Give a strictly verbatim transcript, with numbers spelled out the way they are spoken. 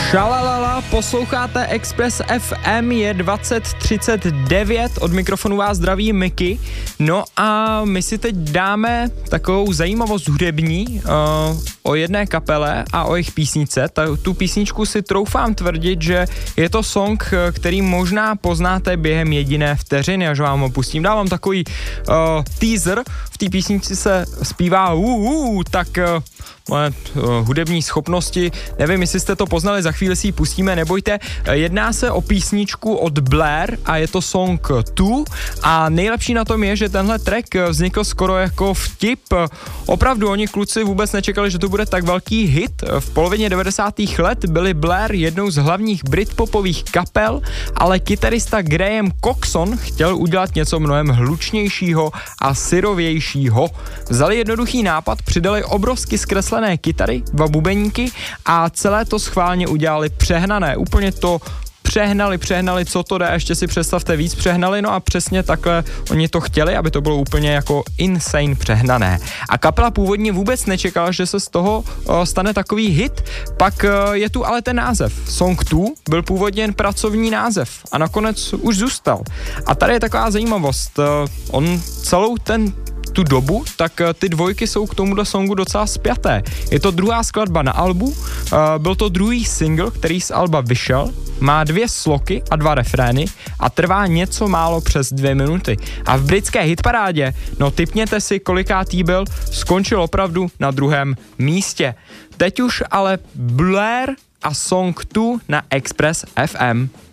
Šalalala, posloucháte Express F M, je dvacet třicet devět, od mikrofonu vás zdraví Miky. No a my si teď dáme takovou zajímavost hudební uh, o jedné kapele a o jejich písnice. Ta, tu písničku si troufám tvrdit, že je to song, který možná poznáte během jediné vteřiny, až vám ho pustím. Dávám takový uh, teaser, v té písnici se zpívá uh, uh, tak uh, moje uh, hudební schopnosti, nevím, jestli jste to poznali, za chvíli si ji pustíme, nebojte. Jedná se o písničku od Blair a je to song Two a nejlepší na tom je, že tenhle track vznikl skoro jako vtip. Opravdu oni kluci vůbec nečekali, že to bude tak velký hit. V polovině devadesátých let byli Blair jednou z hlavních britpopových kapel, ale kytarista Graham Coxon chtěl udělat něco mnohem hlučnějšího a syrovějšího. Vzali jednoduchý nápad, přidali obrovsky zkreslené kytary, dva bubeníky a celé to schválně udělali přehnané. Úplně to přehnali, přehnali, co to jde, ještě si představte víc přehnali, no a přesně takhle oni to chtěli, aby to bylo úplně jako insane přehnané. A kapela původně vůbec nečekala, že se z toho uh, stane takový hit, pak uh, je tu ale ten název. Song Two byl původně jen pracovní název a nakonec už zůstal. A tady je taková zajímavost, uh, on celou ten tu dobu, tak ty dvojky jsou k tomuto songu docela spjaté. Je to druhá skladba na albu, uh, byl to druhý single, který z alba vyšel, má dvě sloky a dva refrény a trvá něco málo přes dvě minuty. A v britské hitparádě, no tipněte si, kolikátý byl, skončil opravdu na druhém místě. Teď už ale Blair a Song Two na Express F M.